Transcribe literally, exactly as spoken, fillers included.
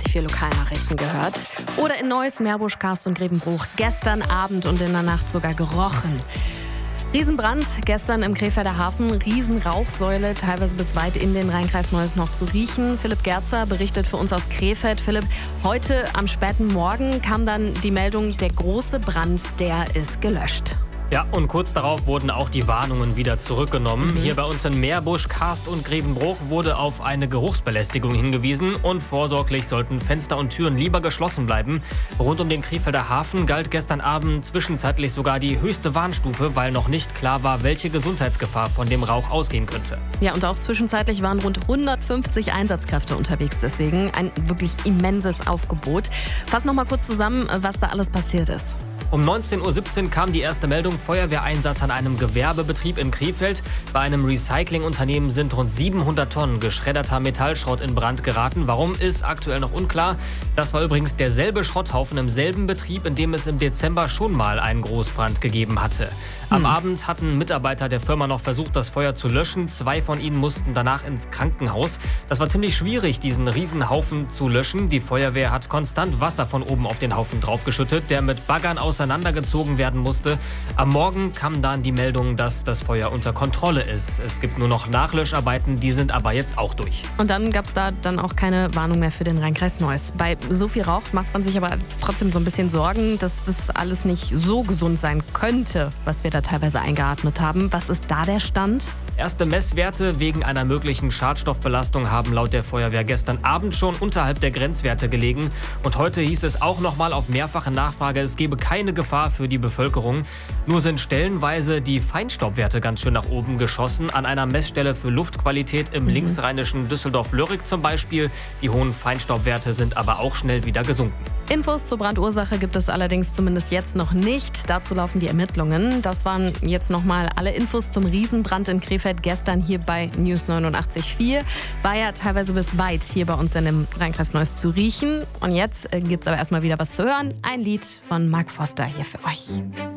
vier Lokalnachrichten gehört. Oder in Neuss, Meerbusch, Karst und Grevenbruch gestern Abend und in der Nacht sogar gerochen. Riesenbrand gestern im Krefelder Hafen, Riesenrauchsäule, teilweise bis weit in den Rheinkreis Neuss noch zu riechen. Philipp Gerzer berichtet für uns aus Krefeld. Philipp, heute am späten Morgen kam dann die Meldung, der große Brand, der ist gelöscht. Ja, und kurz darauf wurden auch die Warnungen wieder zurückgenommen. Mhm. Hier bei uns in Meerbusch, Karst und Grevenbruch wurde auf eine Geruchsbelästigung hingewiesen und vorsorglich sollten Fenster und Türen lieber geschlossen bleiben. Rund um den Krefelder Hafen galt gestern Abend zwischenzeitlich sogar die höchste Warnstufe, weil noch nicht klar war, welche Gesundheitsgefahr von dem Rauch ausgehen könnte. Ja, und auch zwischenzeitlich waren rund hundertfünfzig Einsatzkräfte unterwegs, deswegen ein wirklich immenses Aufgebot. Fass noch mal kurz zusammen, was da alles passiert ist. Um neunzehn Uhr siebzehn kam die erste Meldung, Feuerwehreinsatz an einem Gewerbebetrieb in Krefeld. Bei einem Recyclingunternehmen sind rund siebenhundert Tonnen geschredderter Metallschrott in Brand geraten. Warum, ist aktuell noch unklar. Das war übrigens derselbe Schrotthaufen im selben Betrieb, in dem es im Dezember schon mal einen Großbrand gegeben hatte. Am hm. Abend hatten Mitarbeiter der Firma noch versucht, das Feuer zu löschen. Zwei von ihnen mussten danach ins Krankenhaus. Das war ziemlich schwierig, diesen Riesenhaufen zu löschen. Die Feuerwehr hat konstant Wasser von oben auf den Haufen draufgeschüttet, der mit Baggern auseinandergezogen werden musste. Am Morgen kam dann die Meldung, dass das Feuer unter Kontrolle ist. Es gibt nur noch Nachlöscharbeiten, die sind aber jetzt auch durch. Und dann gab es da dann auch keine Warnung mehr für den Rheinkreis Neuss. Bei so viel Rauch macht man sich aber trotzdem so ein bisschen Sorgen, dass das alles nicht so gesund sein könnte, was wir da teilweise eingeatmet haben. Was ist da der Stand? Erste Messwerte wegen einer möglichen Schadstoffbelastung haben laut der Feuerwehr gestern Abend schon unterhalb der Grenzwerte gelegen. Und heute hieß es auch nochmal auf mehrfache Nachfrage, es gebe keine Gefahr für die Bevölkerung. Nur sind stellenweise die Feinstaubwerte ganz schön nach oben geschossen. An einer Messstelle für Luftqualität im mhm. linksrheinischen Düsseldorf-Lörrick zum Beispiel. Die hohen Feinstaubwerte sind aber auch schnell wieder gesunken. Infos zur Brandursache gibt es allerdings zumindest jetzt noch nicht. Dazu laufen die Ermittlungen. Das waren jetzt nochmal alle Infos zum Riesenbrand in Krefeld gestern hier bei News neunundachtzig Komma vier. War ja teilweise bis weit hier bei uns in dem Rheinkreis Neuss zu riechen. Und jetzt gibt es aber erstmal wieder was zu hören. Ein Lied von Mark Foster hier für euch.